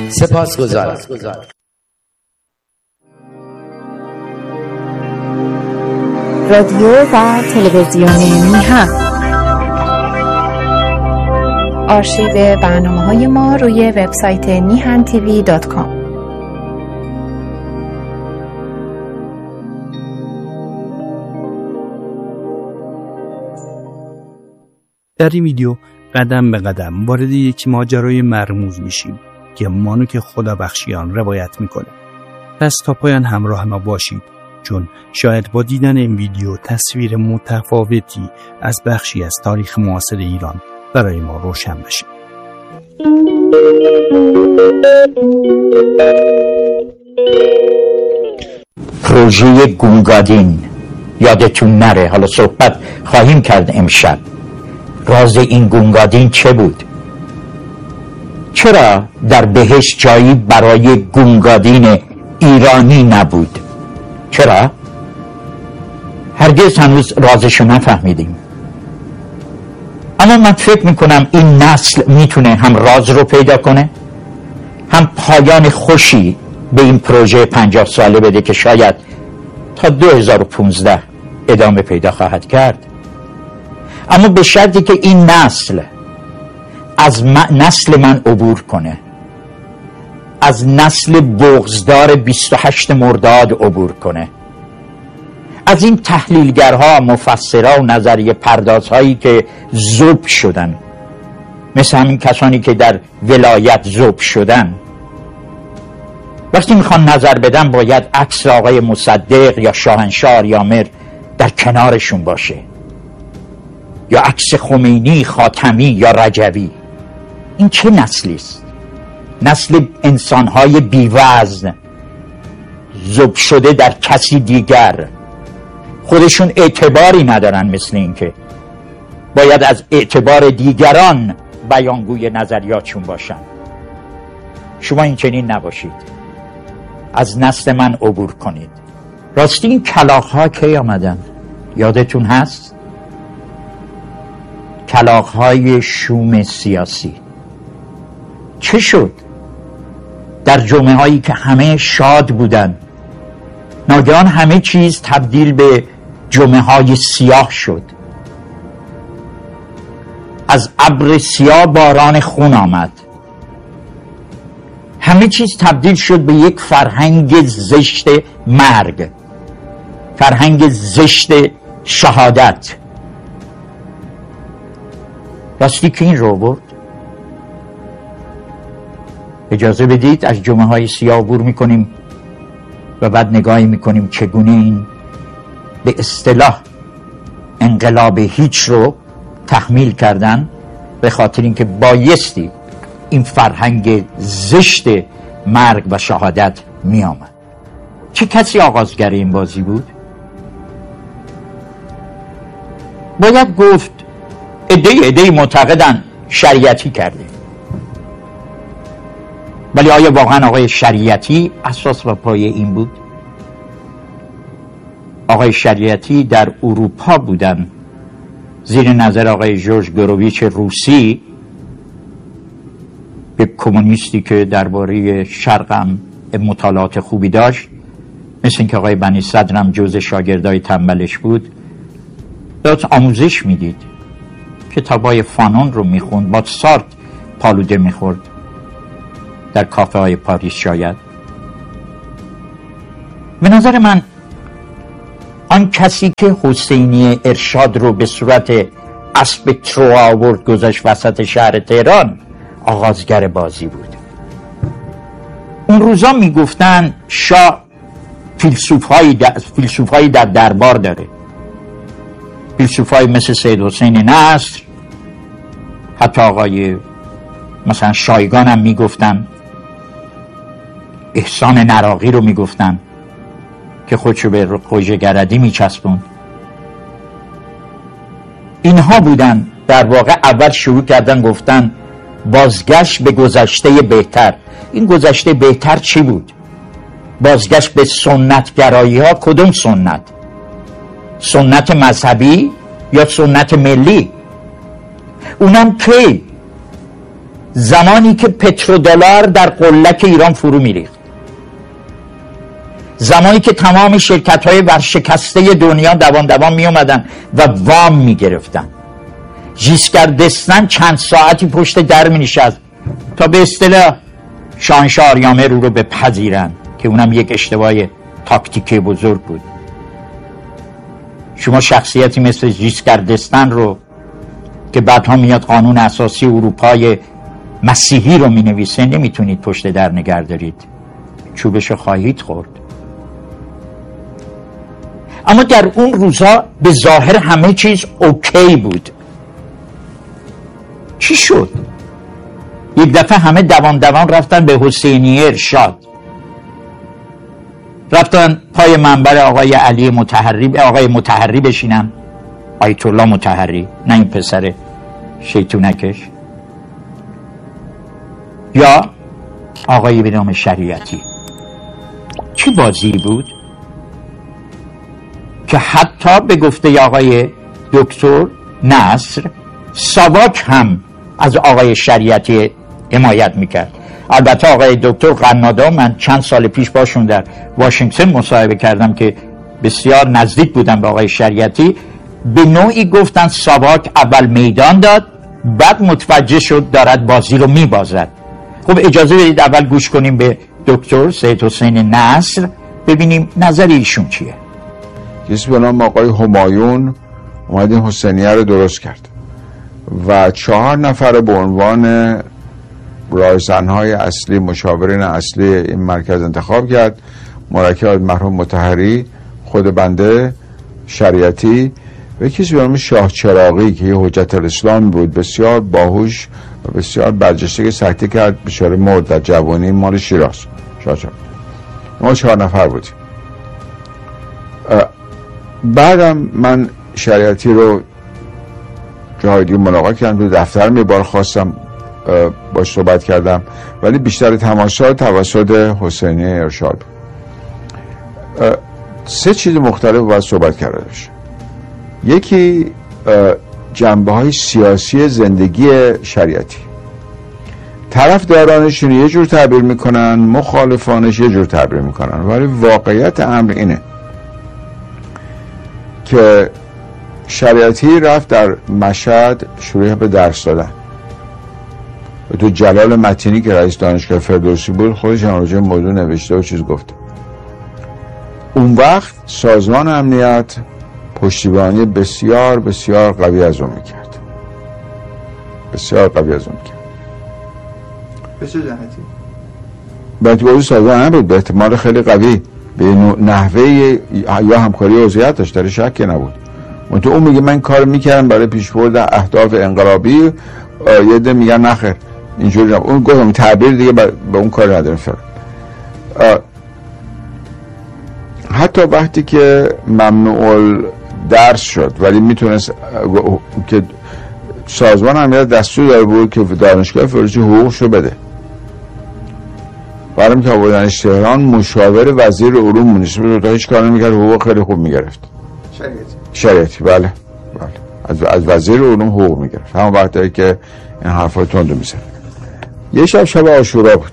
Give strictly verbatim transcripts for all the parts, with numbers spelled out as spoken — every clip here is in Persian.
سپاسگزارم. رادیو و تلویزیون میهن. آرشیو برنامه‌های ما روی وبسایت میهن تیوی دات کام. در این ویدیو قدم به قدم وارد یک ماجرای مرموز میشیم که مانوک خدابخشیان روایت میکنه. پس تا پایان همراه ما باشید، چون شاید با دیدن این ویدیو تصویر متفاوتی از بخشی از تاریخ معاصر ایران برای ما روشن بشه. پروژه گونگادین یادتون نره، حالا صحبت خواهیم کرد امشب. راز این گونگادین چه بود؟ چرا در بهشت جایی برای گونگادین ایرانی نبود؟ چرا؟ هرگز هنوز رازشو نفهمیدیم. اما من فکر میکنم این نسل میتونه هم راز رو پیدا کنه، هم پایان خوشی به این پروژه پنجاه ساله بده که شاید تا دو هزار و پونزده ادامه پیدا خواهد کرد. اما به شرطی که این نسل از نسل من عبور کنه، از نسل بغضدار بیست و هشت مرداد عبور کنه، از این تحلیلگرها، مفسرها و نظریه پردازهایی که ذوب شدن، مثل همین کسانی که در ولایت ذوب شدن. وقتی میخوان نظر بدن باید عکس آقای مصدق یا شاهنشاه آریامر در کنارشون باشه، یا عکس خمینی، خاتمی یا رجوی. این چه نسلی است؟ نسل انسانهای بی‌وزن، ذوب شده در کسی دیگر، خودشون اعتباری ندارن. مثل این که باید از اعتبار دیگران بیانگوی نظریاتشون باشن. شما این چنین نباشید، از نسل من عبور کنید. راستی این کلاغ‌ها کی آمدن؟ یادتون هست؟ کلاغ‌های شوم سیاسی. چه شد؟ در جمعه هایی که همه شاد بودن، ناگهان همه چیز تبدیل به جمعه های سیاه شد. از ابر سیاه باران خون آمد. همه چیز تبدیل شد به یک فرهنگ زشت مرگ، فرهنگ زشت شهادت. راستی که این رو برد؟ اجازه بدید از جمعه های سیاه عبور میکنیم و بعد نگاهی میکنیم چگونه این به اصطلاح انقلاب هیچ رو تحمیل کردن، به خاطر اینکه بایستی این فرهنگ زشت مرگ و شهادت می آمد. چه کسی آغازگر این بازی بود؟ باید گفت عده‌ای عده‌ای معتقدن شریعتی کرده. ولی آیا واقعا آقای شریعتی اساس و پایه این بود؟ آقای شریعتی در اروپا بودن، زیر نظر آقای ژورژ گروویچ روسی، یک کمونیستی که درباره شرق هم مطالعات خوبی داشت، مثل اینکه آقای بنی صدر هم جز شاگردای تنبلش بود. داشت آموزش میدید، کتابای فانون رو میخوند، با سارت پالوده میخورد در کافه های پاریس. شاید به نظر من آن کسی که حسینی ارشاد رو به صورت اسب ترو آورد گذاشت وسط شهر تهران، آغازگر بازی بود. اون روزا میگفتن شاه فیلسوفایی در, فیلسوفایی در دربار داره، فیلسوفایی مثل سید حسین نصر، حتی آقای مثلا شایگان هم میگفتن، احسان نراقی رو میگفتن که خودشو به خوجه گردی میچسبوند. اینها بودن در واقع اول شروع کردن گفتن بازگشت به گذشته بهتر. این گذشته بهتر چی بود؟ بازگشت به سنت گرایی ها. کدوم سنت؟ سنت مذهبی یا سنت ملی؟ اونم کی؟ زمانی که پترودلار در قلک ایران فرو میریخت، زمانی که تمام شرکت‌های ورشکسته دنیا دوان دوان می اومدن و وام می گرفتن، ژیسکر دستن چند ساعتی پشت در می نشست تا به اصطلاح شاهنشاه آریامه رو رو بپذیرن که اونم یک اشتباه تاکتیکی بزرگ بود. شما شخصیتی مثل ژیسکر دستن رو که بعدها میاد قانون اساسی اروپای مسیحی رو می نویسه نمیتونید پشت در نگه دارید، چوبشو خواهید خورد. اما در اون روزها به ظاهر همه چیز اوکی بود. چی شد؟ یک دفعه همه دوان دوان رفتن به حسینیه ارشاد، رفتن پای منبر آقای علی مطهری، آقای مطهری بشینن، آیت الله مطهری، نه این پسر شیطونکش، یا آقای به نام شریعتی. چه بازی بود که حتی به گفته آقای دکتر نصر ساواک هم از آقای شریعتی حمایت میکرد. البته آقای دکتر قنادا من چند سال پیش باشون در واشنگتن مصاحبه کردم که بسیار نزدیک بودن به آقای شریعتی، به نوعی گفتن ساواک اول میدان داد بعد متوجه شد دارد بازی رو میبازد. خب اجازه بدید اول گوش کنیم به دکتر سید حسین نصر ببینیم نظر ایشون چیه. کسی به نام آقای همایون اومد این حسینیه رو درست کرد و چهار نفر به عنوان رایزنهای اصلی، مشاورین اصلی این مرکز انتخاب کرد. مرکب مرحوم مطهری، خود بنده، شریعتی و کسی به نام شاه چراغی که یه حجت الاسلام بود، بسیار باهوش و بسیار برجسته که سکته کرد، بیچاره مرد در جوانی، مال شیراز. شاه چراغی. ما چهار نفر بودیم. بعدم من شریعتی رو جای دیگه ملاقات کردم، تو دفتر می بار خواستم باش صحبت کردم، ولی بیشتر تماسات توسط حسینیه ارشاد. سه چیز مختلف باید صحبت کرده باشه. یکی جنبه های سیاسی زندگی شریعتی، طرفدارانشون یه جور تعبیر میکنن، مخالفانش یه جور تعبیر میکنن، ولی واقعیت امر اینه که شریعتی رفت در مشهد شروع به درس دادن و تو جلال متینی که رئیس دانشگاه فردوسی بود خودش هم راجع به موضوع نوشته و چیز گفته. اون وقت سازمان امنیت پشتیبانی بسیار بسیار قوی از اون میکرد، بسیار قوی از اون میکرد. به چه جهتی؟ باید بازی سازمان نبود، به احتمال خیلی قوی، به نحوه یا همکاری و عضویت داشت، در شکی نبود. اون تو اون میگه من کار میکردم برای پیشبرد اهداف انقلابی، یه ده میگن نخیر اینجوری نبود. اون گفتم تعبیر دیگه به اون کار نداره فرق. حتی وقتی که ممنوع درس شد ولی میتونست که سازمان امنیت دستور داره بود که دانشگاه فردوسی حقوقشو بده، برام که آوردنش تهران مشاور وزیر علوم مونیسپال تا هیچ کار نمیکرد، حقوق خیلی خوب میگرفت. شریعتی شریعتی بله بله از از وزیر علوم حقوق میگرفت، همون وقتی که این حرفای تندو میزد. یه شب شب عاشورا بود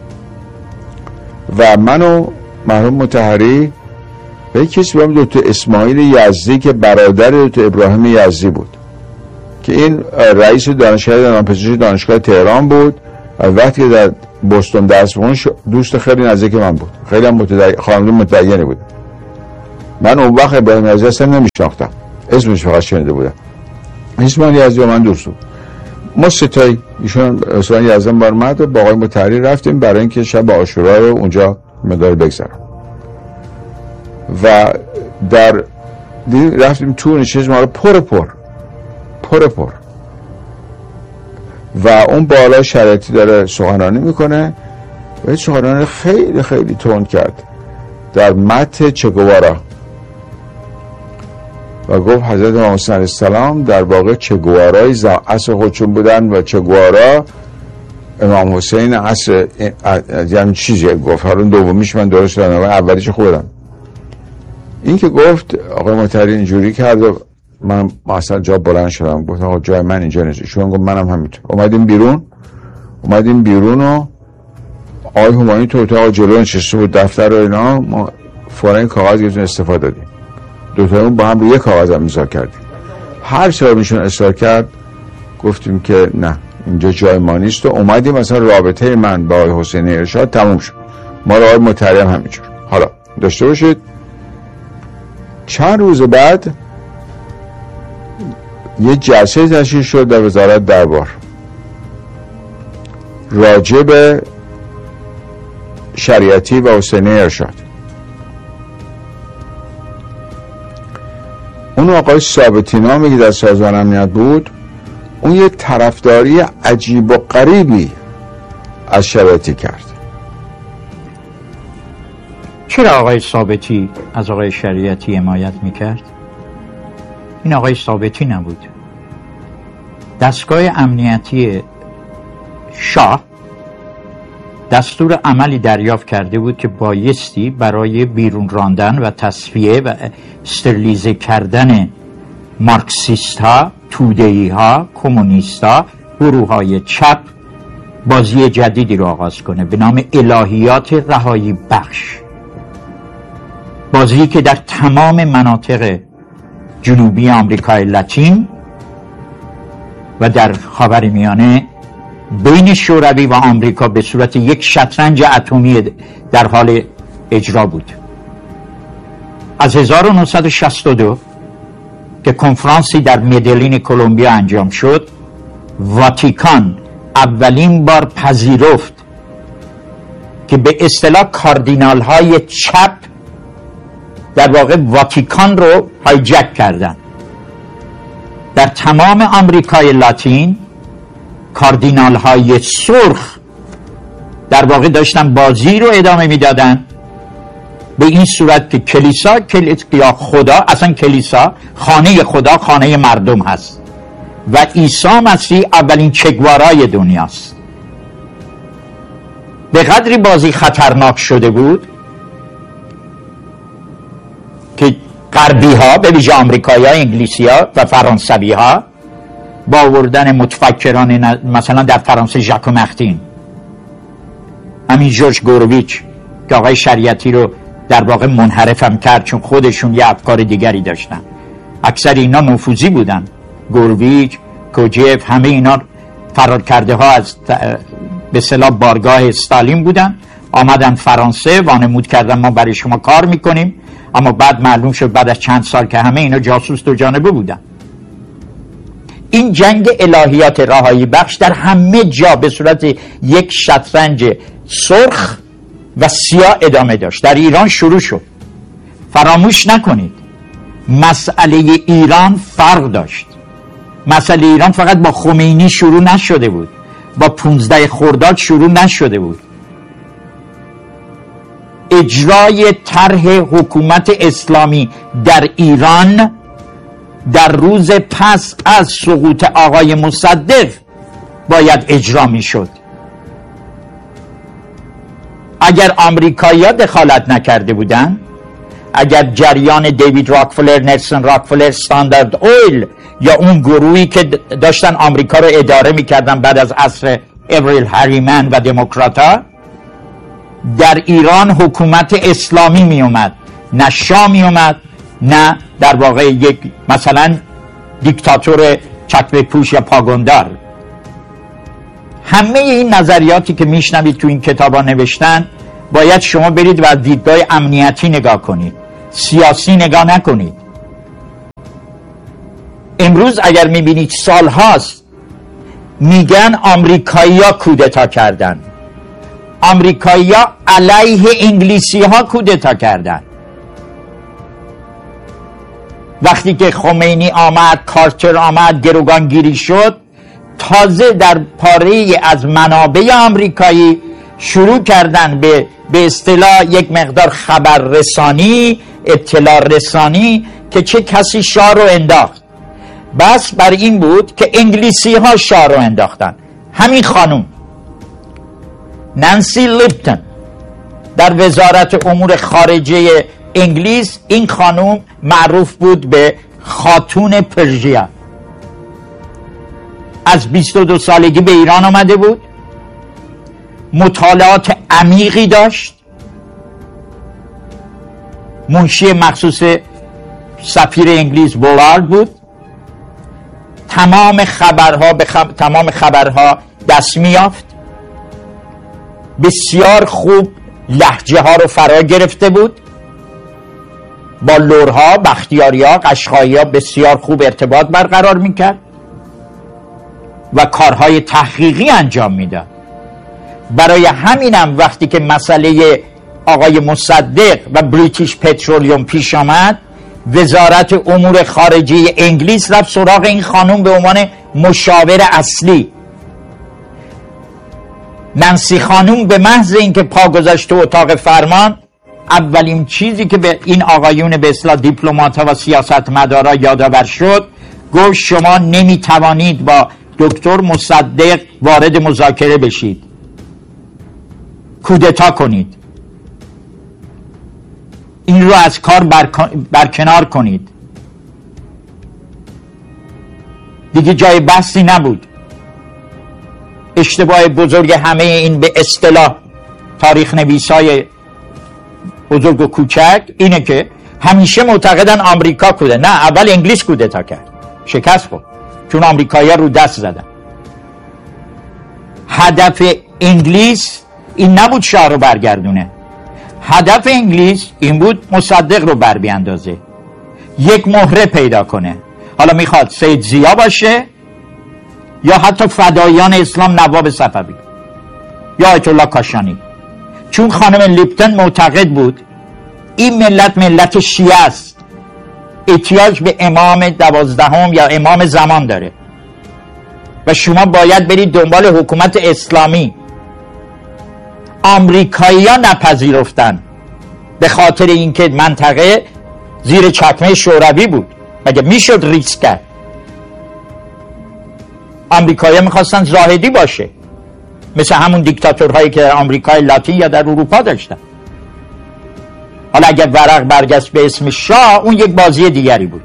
و من و مرحوم مطهری و یک کسی به نام دکتر اسماعیل یزدی که برادر دکتر ابراهیم یزدی بود که این رئیس دانشگاه دندانپزشکی دانشگاه تهران بود و وقتی که در بوستون درس می‌خوند دوست خیلی نزدیک من بود، خیلی هم متدین، خانواده متدینی بود. من اون وقت ابراهیم یزدی اصلا نمیشناختم، اسمش فقط شنیده بودم. اسماعیل یزدی من دوست بود. ما ستایی ایشون اسماعیل یزدی بار اومد و با آقای مطهری رفتیم برای اینکه شب عاشورا رو اونجا مدار بگذارم و در رفتیم تو نشست ما رو پر پر پر پر و اون بالا شریعتی داره سخنرانی میکنه و این سخنرانی خیلی خیلی تند کرد در متن چگوارا و گفت حضرت امام حسین علیه السلام در واقع چگوارای عصر خودشون بودن و چگوارا امام حسین عصر یعنی چیزی گفت. هرون دومیش من درست دارم و اولیش خودم. این که گفت آقای مطهری اینجوری کرد و من اصلا جا بلند شدم، گفت آقا جای من اینجا نیست. شون گفت منم همینطور. اومدیم بیرون اومدیم بیرون و آقای همایون تو اتاق جلو نشسته بود دفتر و اینا، ما فوراً این کاغذ گرفتیم استفاده دادیم، دوتایمون با هم روی یک کاغذ هم امضا کردیم. هر چرا میشون اصرار کرد گفتیم که نه اینجا جای ما نیست و اومدیم. مثلا رابطه من با آقای حسینی ارشاد تموم شد، ما رو آقای مطهری هم همینجور. حالا داشته باشید چند روز بعد یه جلسه تشکیل شد در وزارت دربار راجع به شریعتی و حسینی ارشاد. اون آقای ثابتی نامی که در سازمان امنیت بود، اون یه طرفداری عجیب و غریبی از شریعتی کرد. چرا آقای ثابتی از آقای شریعتی حمایت میکرد؟ این آقای ثابتی نبود. دستگاه امنیتی شاه دستور عملی دریافت کرده بود که بایستی برای بیرون راندن و تصفیه و استرلیزه کردن مارکسیست ها، توده‌ای ها، کمونیست ها، گروه های چپ بازی جدیدی رو آغاز کنه به نام الهیات رهایی بخش. بازی که در تمام مناطق جنوبی آمریکای لاتین و در خاورمیانه بین شوروی و آمریکا به صورت یک شطرنج اتمی در حال اجرا بود. از هزار و نهصد و شصت و دو که کنفرانسی در مدلین کلمبیا انجام شد، واتیکان اولین بار پذیرفت که به اصطلاح کاردینال های چپ در واقع واتیکان رو هایجک کردن. در تمام آمریکای لاتین کاردینال های سرخ در واقع داشتن بازی رو ادامه میدادن به این صورت که کلیسا یا خدا، اصلا کلیسا خانه خدا خانه مردم هست و عیسی مسیح اولین چگوارای دنیاست. به قدری بازی خطرناک شده بود که غربی ها به ویژه آمریکایی ها، انگلیسی ها و فرانسوی ها با آوردن متفکران مثلا در فرانسه ژاک مختین، همین جورج گورویچ که آقای شریعتی رو در واقع منحرف هم کرد چون خودشون یه افکار دیگری داشتن. اکثر اینا نفوذی بودن، گورویچ، کوجیف، همه اینا فرار کرده ها از به اصطلاح بارگاه استالین بودن، آمدن فرانسه وانمود کردن ما برای شما کار میکنیم، اما بعد معلوم شد بعد از چند سال که همه اینا جاسوس دو جانبه بودن. این جنگ الهیات رهایی بخش در همه جا به صورت یک شطرنج سرخ و سیاه ادامه داشت. در ایران شروع شد. فراموش نکنید مسئله ایران فرق داشت. مسئله ایران فقط با خمینی شروع نشده بود، با پونزده خرداد شروع نشده بود. اجرای طرح حکومت اسلامی در ایران در روز پس از سقوط آقای مصدق باید اجرا می شد. اگر آمریکایی‌ها دخالت نکرده بودن، اگر جریان دیوید راکفلر، نلسون راکفلر، استاندارد اویل یا اون گروهی که داشتن آمریکا رو اداره میکردن بعد از عصر اوریل هریمن و دموکرات‌ها، در ایران حکومت اسلامی می اومد، نه شاه می اومد، نه در واقع یک مثلا دیکتاتور چکمه پوش یا پاگوندار. همه این نظریاتی که میشنوید تو این کتابا نوشتن باید شما برید و از دیدگاه امنیتی نگاه کنید، سیاسی نگاه نکنید. امروز اگر میبینید سال هاست میگن آمریکایی‌ها کودتا کردن، آمریکایی‌ها علیه انگلیسی ها کودتا کردن. وقتی که خمینی آمد، کارتر آمد، گروگانگیری شد، تازه در پاره از منابع آمریکایی شروع کردن به به اصطلاح یک مقدار خبررسانی، اطلاع رسانی که چه کسی شاه رو انداخت. بس بر این بود که انگلیسی ها شاه رو انداختن. همین خانوم نانسی لیپتون در وزارت امور خارجه انگلیس، این خانوم معروف بود به خاتون پرژیا. از بیست و دو سالگی به ایران آمده بود، مطالعات عمیقی داشت، منشی مخصوص سفیر انگلیس بولارد بود، تمام خبرها به خب... تمام خبرها دست میافت، بسیار خوب لهجه ها رو فرا گرفته بود، با لرها، بختیاری ها، قشقایی ها بسیار خوب ارتباط برقرار میکرد و کارهای تحقیقی انجام میداد. برای همینم وقتی که مسئله آقای مصدق و بریتیش پترولیوم پیش آمد، وزارت امور خارجه انگلیس رفت سراغ این خانم به عنوان مشاور اصلی. نانسی خانم به محض اینکه پا گذاشت تو اتاق فرمان، اولین چیزی که به این آقایون به اصطلاح دیپلمات‌ها و سیاستمدارا یادآور شد، گفت شما نمیتوانید با دکتر مصدق وارد مذاکره بشید، کودتا کنید، این رو از کار برکنار کنید. دیگه جای بحثی نبود. اشتباه بزرگ همه این به اصطلاح تاریخ نویسای بزرگ و کوچک اینه که همیشه معتقدن آمریکا کوده. نه، اول انگلیس کودتا کرد، شکست خورد، چون آمریکایی‌ها رو دست زدن. هدف انگلیس این نبود شاه رو برگردونه، هدف انگلیس این بود مصدق رو بر بیاندازه، یک مهره پیدا کنه. حالا میخواد سید ضیا باشه یا حتی فدایان اسلام نواب صفوی یا آیت الله کاشانی، چون خانم لیپتون معتقد بود این ملت ملت شیعه است، احتیاج به امام دوازدهم یا امام زمان داره و شما باید برید دنبال حکومت اسلامی. آمریکایی‌ها نپذیرفتن به خاطر اینکه منطقه زیر چکمه شوروی بود، مگه میشد ریسک کرد؟ آمریکایی‌ها میخواستن زاهدی باشه، مثل همون دیکتاتورهایی که در آمریکای لاتین یا در اروپا داشتن. حالا اگر ورق برگشت به اسم شاه، اون یک بازی دیگری بود.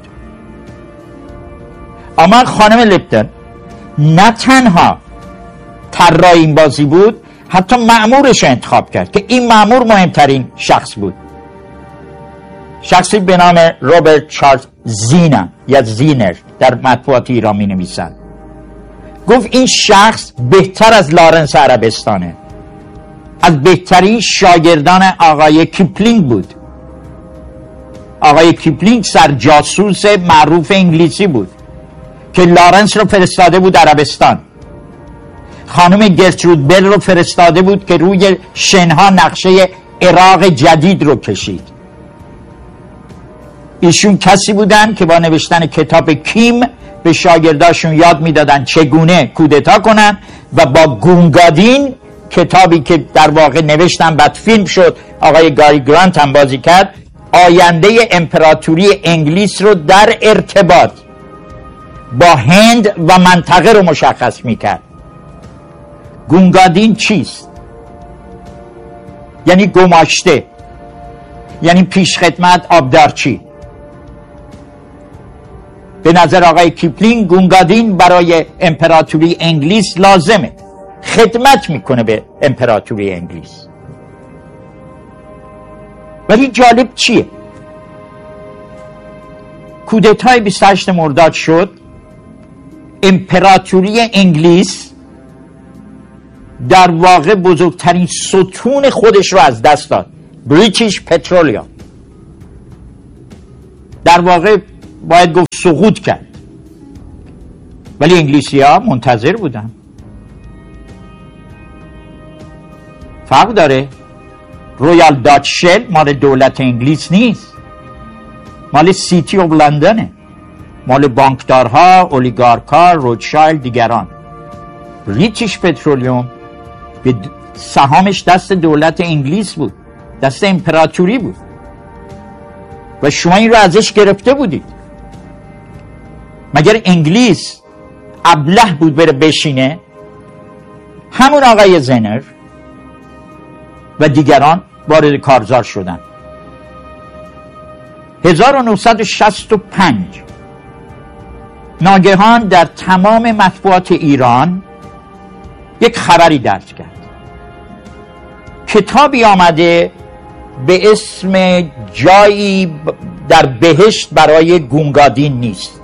اما خانم لیپتون نه تنها طراح این بازی بود، حتی مأمورش انتخاب کرد که این مأمور مهمترین شخص بود، شخصی به نام روبرت چارلز زینا یا زینر در مطبوعات ایران می نویسند. گفت این شخص بهتر از لارنس عربستانه، از بهترین شاگردان آقای کیپلینگ بود. آقای کیپلینگ سرجاسوس معروف انگلیسی بود که لارنس رو فرستاده بود عربستان. خانم گرترود بل رو فرستاده بود که روی شنها نقشه عراق جدید رو کشید. ایشون کسی بودن که با نوشتن کتاب کیم به شاگرداشون یاد میدادن چگونه کودتا کنن و با گونگادین، کتابی که در واقع نوشتن بعد فیلم شد، آقای گاری گرانت هم بازی کرد، آینده امپراتوری انگلیس رو در ارتباط با هند و منطقه رو مشخص میکرد. گونگادین چیست؟ یعنی گماشته، یعنی پیشخدمت، آبدارچی. به نظر آقای کیپلینگ گونگادین برای امپراتوری انگلیس لازمه، خدمت میکنه به امپراتوری انگلیس. ولی جالب چیه؟ کودتای بیست و هشتم مرداد شد، امپراتوری انگلیس در واقع بزرگترین ستون خودش رو از دست داد، بریتیش پترولیوم. در واقع باید گفت سقوط کرد. ولی انگلیسی ها منتظر بودن. فرق داره. رویال داچ شل مال دولت انگلیس نیست، مال سیتی اف لندنه، مال بانکدارها، اولیگارکا، روتشایلد، دیگران. بریتیش پترولیوم به سهامش دست دولت انگلیس بود، دست امپراتوری بود و شما این رو ازش گرفته بودید. مگر انگلیس ابله بود بره بشینه؟ همون آقای زنر و دیگران وارد کارزار شدن. هزار و نهصد و شصت و پنج ناگهان در تمام مطبوعات ایران یک خبری درج کرد. کتابی آمده به اسم جایی در بهشت برای گونگادین نیست.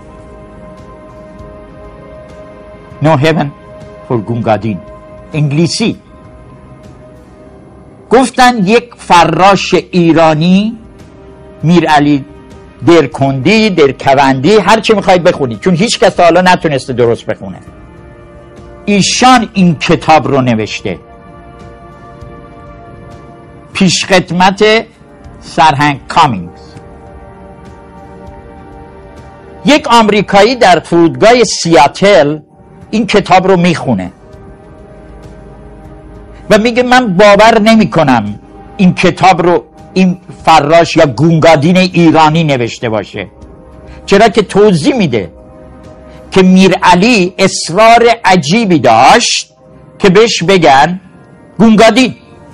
No heaven for گونگادین. انگلیسی. گفتن یک فراش ایرانی، میرعلی درکندی، درکوندی، هر چی میخواید بخونید، چون هیچ کس حالا نتونسته درست بخونه، ایشان این کتاب رو نوشته. پیشخدمت سرهنگ کامینگز. یک آمریکایی در فرودگاه سیاتل این کتاب رو میخونه و میگه من باور نمی کنم این کتاب رو این فراش یا گونگادین ایرانی نوشته باشه، چرا که توضیح میده که میرعلی اصرار عجیبی داشت که بهش بگن گونگادین.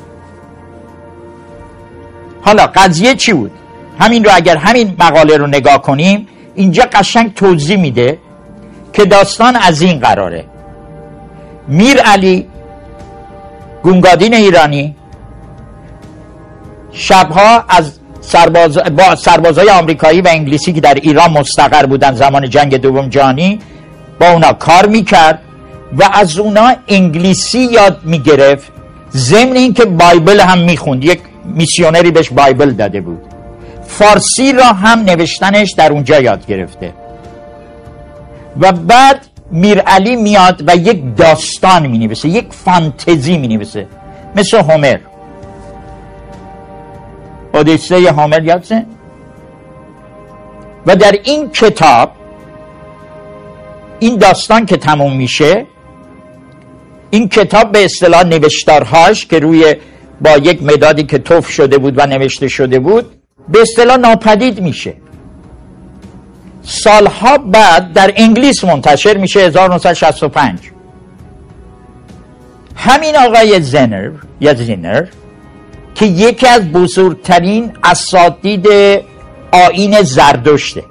حالا قضیه چی بود؟ همین رو اگر همین مقاله رو نگاه کنیم، اینجا قشنگ توضیح میده که داستان از این قراره: میرعلی گونگادین ایرانی شبها از سرباز با سربازای آمریکایی و انگلیسی که در ایران مستقر بودن زمان جنگ دوم جهانی با اونا کار میکرد و از اونا انگلیسی یاد میگرفت، ضمن این که بایبل هم میخوند. یک میسیونری بهش بایبل داده بود. فارسی را هم نوشتنش در اونجا یاد گرفته. و بعد میرعلی میاد و یک داستان مینویسه، یک فانتزی مینویسه، مثل هومر. اودیسه هومر یادسه؟ و در این کتاب این داستان که تموم میشه، این کتاب به اصطلاح نوشتارهاش که روی با یک مدادی که تف شده بود و نوشته شده بود به اصطلاح ناپدید میشه. سالها بعد در انگلیس منتشر میشه، هزار و نهصد و شصت و پنج. همین آقای زنر یا زینر که یکی از بزرگترین اساتید آیین زردشته،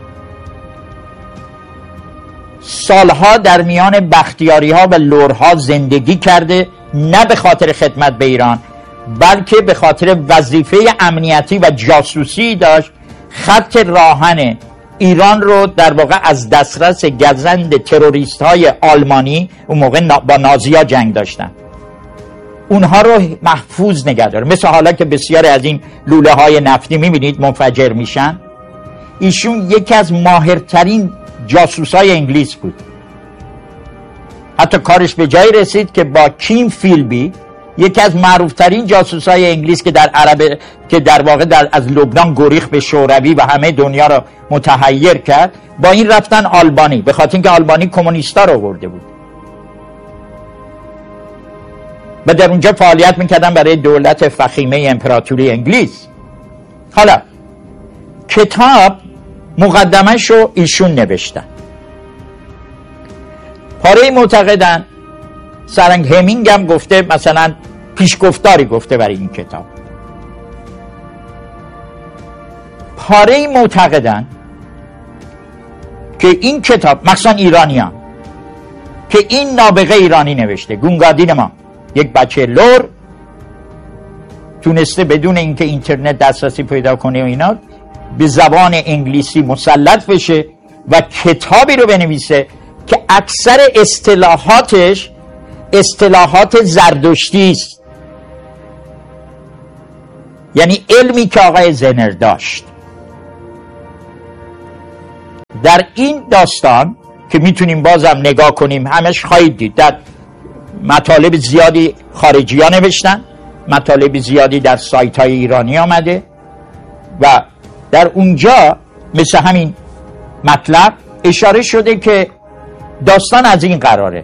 سالها در میان بختیاری ها و لورها زندگی کرده، نه به خاطر خدمت به ایران بلکه به خاطر وظیفه امنیتی و جاسوسی داشت. خط راهن ایران رو در واقع از دسترس گزند تروریست های آلمانی، اون موقع با نازیا جنگ داشتن، اونها رو محفوظ نگه داره. مثل حالا که بسیاری از این لوله های نفتی میبینید منفجر میشن، ایشون یکی از ماهرترین جاسوس های انگلیس بود. حتی کارش به جایی رسید که با کیم فیلبی، یکی از معروفترین جاسوس های انگلیس که در عرب که در واقع در از لبنان گریخت به شوروی و همه دنیا را متحیر کرد، با این رفتن آلبانی، به خاطر اینکه آلبانی کمونیستا رو آورده بود و در اونجا فعالیت میکردن برای دولت فخیمه امپراتوری انگلیس. حالا کتاب مقدمش رو ایشون نوشتن. پاره معتقدن، سرنگ همینگ هم گفته، مثلا پیشگفتاری گفته برای این کتاب. پاره معتقدن که این کتاب، مخصوصا ایرانیان، که این نابغه ایرانی نوشته، گونگادین ما، یک بچه لور تونسته بدون اینکه اینترنت دسترسی پیدا کنه و اینا به زبان انگلیسی مسلط بشه و کتابی رو بنویسه که اکثر اصطلاحاتش اصطلاحات زردشتی است، یعنی علمی که آقای زنر داشت. در این داستان که میتونیم بازم نگاه کنیم، همش خواهید دید در مطالب زیادی خارجی ها نوشتن، مطالب زیادی در سایت های ایرانی آمده و در اونجا مثل همین مطلب اشاره شده که داستان از این قراره: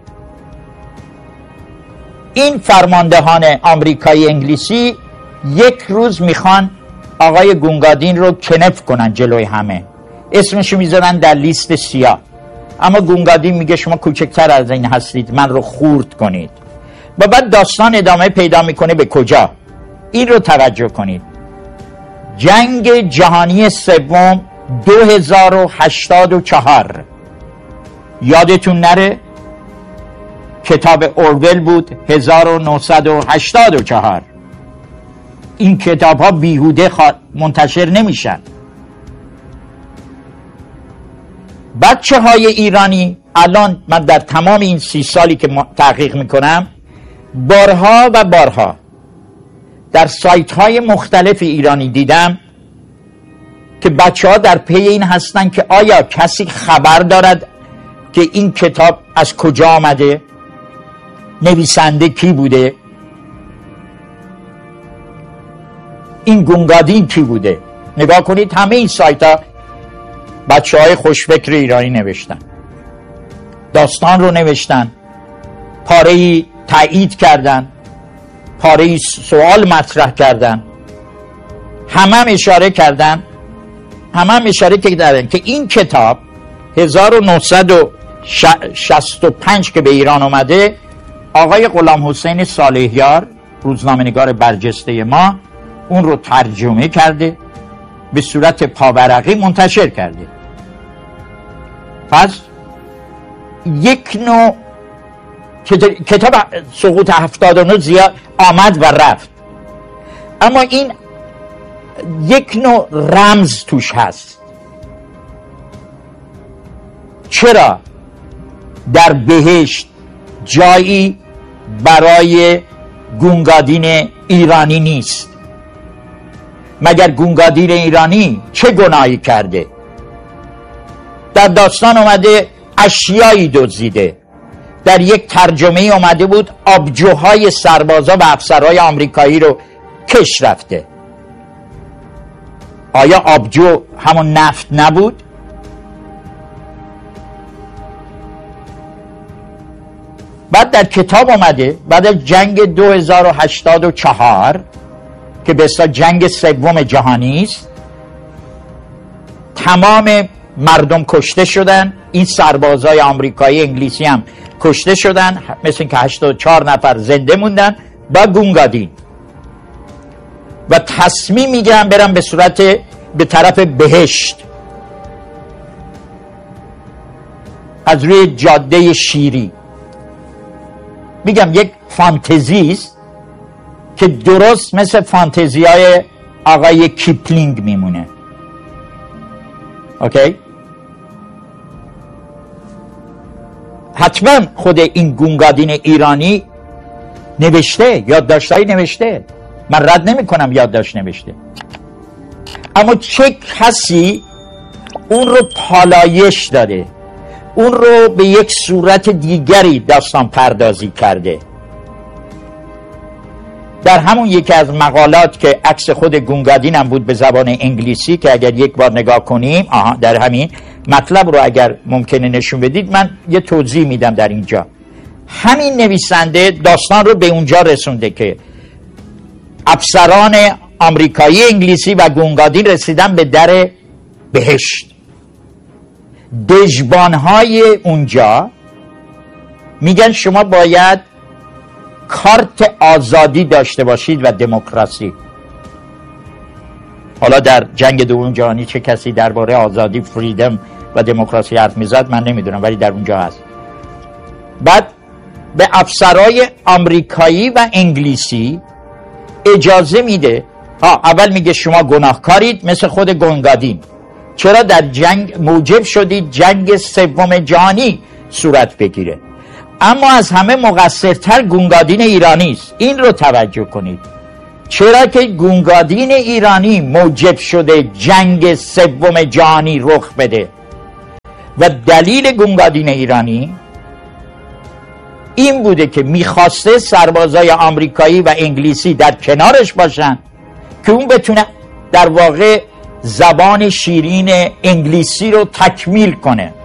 این فرماندهان آمریکایی انگلیسی یک روز میخوان آقای گونگادین رو کنف کنن جلوی همه، اسمشو میذارن در لیست سیاه، اما گونگادین میگه شما کوچکتر از این هستید، من رو خورد کنید. و بعد داستان ادامه پیدا میکنه به کجا؟ این رو توجه کنید: جنگ جهانی سوم دو هزار و هشتاد و چهار. یادتون نره کتاب اورول بود، هزار و نهصد و هشتاد و چهار. این کتاب ها بیهوده منتشر نمیشن. بچه های ایرانی الان من در تمام این سی سالی که تحقیق میکنم بارها و بارها در سایت های مختلف ایرانی دیدم که بچه ها در پی این هستن که آیا کسی خبر دارد که این کتاب از کجا آمده، نویسنده کی بوده، این گونگادین کی بوده. نگاه کنید همه این سایت ها بچه های خوشفکر ایرانی نوشتن، داستان رو نوشتن، پاره‌ای تایید کردن، پاره‌ای سوال مطرح کردن، همه هم اشاره کردن همه هم اشاره کردن که این کتاب هزار و نهصد و شصت و پنج که به ایران اومده، آقای غلام حسین صالحیار روزنامه‌نگار برجسته ما اون رو ترجمه کرده، به صورت پاورقی منتشر کرده. پس یک نوع کتاب سقوط هفتاد و نه زیاد آمد و رفت، اما این یک نوع رمز توش هست. چرا در بهشت جایی برای گونگادین ایرانی نیست؟ مگر گونگادین ایرانی چه گناهی کرده؟ در داستان اومده اشیایی دزدیده، در یک ترجمه اومده بود آبجوهای سربازا و افسرهای آمریکایی رو کش رفته. آیا آبجو همون نفت نبود؟ بعد در کتاب اومده بعد از جنگ دو هزار و هشتاد و چهار که به اصطلاح جنگ سوم جهانی است، تمام مردم کشته شدن، این سربازای آمریکایی انگلیسی هم کشته شدن، مثل این که هشتاد و چهار نفر زنده موندن با گونگادین و تصمیم میگیرن برن به صورت به طرف بهشت از روی جاده شیری. میگم یک فانتزی است که درست مثل فانتزی های آقای کیپلینگ میمونه. اوکی؟ حتما خود این گونگادین ایرانی نوشته، یادداشتایی نوشته، من رد نمی کنم یادداشت نوشته، اما چه کسی اون رو پالایش داده، اون رو به یک صورت دیگری داستان پردازی کرده. در همون یکی از مقالات که عکس خود گونگادین هم بود به زبان انگلیسی که اگر یک بار نگاه کنیم، آها در همین مطلب رو اگر ممکنه نشون بدید من یه توضیح میدم در اینجا. همین نویسنده داستان رو به اونجا رسونده که افسران آمریکایی انگلیسی و گونگادین رسیدن به در بهشت. دژبانهای اونجا میگن شما باید کارت آزادی داشته باشید و دموکراسی. حالا در جنگ دوم جهانی چه کسی درباره آزادی، فریدم و دموکراسی حرف میزد من نمیدونم، ولی در اونجا هست. بعد به افسرهای آمریکایی و انگلیسی اجازه میده، ها اول میگه شما گناهکارید مثل خود گونگادین، چرا در جنگ موجب شدید جنگ سوم جهانی صورت بگیره. اما از همه مقصرتر گونگادین ایرانی است. این رو توجه کنید، چرا که گونگادین ایرانی موجب شده جنگ سوم جهانی رخ بده و دلیل گونگادین ایرانی این بوده که میخواسته سربازای آمریکایی و انگلیسی در کنارش باشن که اون بتونه در واقع زبان شیرین انگلیسی رو تکمیل کنه.